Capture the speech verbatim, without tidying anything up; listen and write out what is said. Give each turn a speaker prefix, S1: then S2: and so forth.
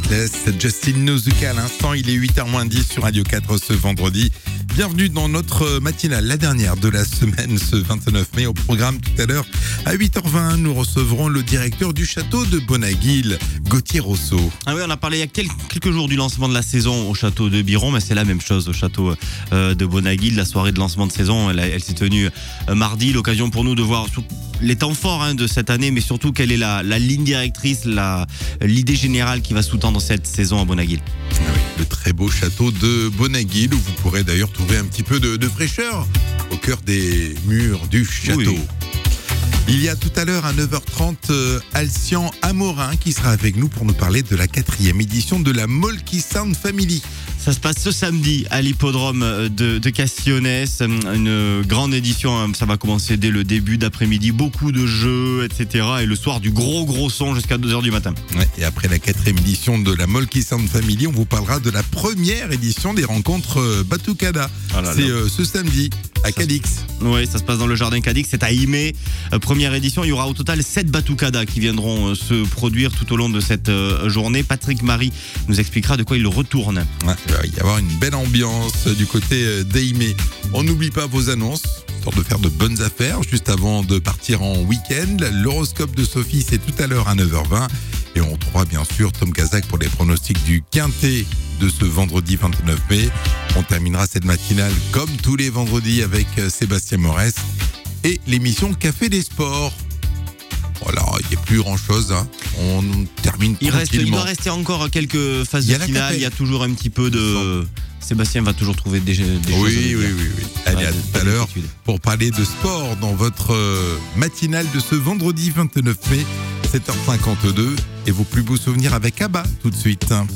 S1: Breathless, Justin Nozuka à l'instant, il est huit heures moins dix sur Radio quatre ce vendredi. Bienvenue dans notre matinale, la dernière de la semaine, ce vingt-neuf mai. Au programme tout à l'heure, à huit heures vingt, nous recevrons le directeur du château de Bonaguil, Gauthier Rousseau.
S2: Ah oui, on a parlé il y a quelques jours du lancement de la saison au château de Biron, mais c'est la même chose au château de Bonaguil. La soirée de lancement de saison, elle, elle s'est tenue mardi. L'occasion pour nous de voir les temps forts hein, de cette année, mais surtout quelle est la, la ligne directrice, la, l'idée générale qui va sous-tendre cette saison à Bonaguil.
S1: Ah oui, le très beau château de Bonaguil, où vous pourrez d'ailleurs trouver un petit peu de, de fraîcheur au cœur des murs du château. Oui. Il y a tout à l'heure à neuf heures trente, euh, Alcian Amorin qui sera avec nous pour nous parler de la quatrième édition de la Molky Sound Family.
S2: Ça se passe ce samedi à l'hippodrome de, de Castillonnès. Une grande édition, ça va commencer dès le début d'après-midi. Beaucoup de jeux, et cetera. Et le soir, du gros gros son jusqu'à deux heures du matin.
S1: Ouais, et après la quatrième édition de la Molky Sound Family, on vous parlera de la première édition des rencontres Batucada. Ah là là. C'est euh, ce samedi à Cadix.
S2: Oui, ça se passe dans le jardin Cadix. C'est à Imé. Euh, première édition, il y aura au total sept Batucada qui viendront euh, se produire tout au long de cette euh, journée. Patrick Marie nous expliquera de quoi il retourne.
S1: Ouais. Il va y avoir une belle ambiance du côté d'Aimé. On n'oublie pas vos annonces, histoire de faire de bonnes affaires juste avant de partir en week-end. L'horoscope de Sophie, c'est tout à l'heure à neuf heures vingt. Et on retrouvera bien sûr Tom Kazak pour les pronostics du Quintet de ce vendredi vingt-neuf mai. On terminera cette matinale comme tous les vendredis avec Sébastien Morès et l'émission Café des Sports. Voilà, il n'y a plus grand chose. Hein. On termine
S2: il reste,
S1: tranquillement.
S2: Il doit rester encore quelques phases de finale. Il y a toujours un petit peu de. Sébastien va toujours trouver des, des
S1: oui,
S2: choses.
S1: Oui, oui, oui, oui. Allez, ouais, à tout à l'heure pour parler de sport dans votre matinale de ce vendredi vingt-neuf mai, sept heures cinquante-deux. Et vos plus beaux souvenirs avec Abba tout de suite.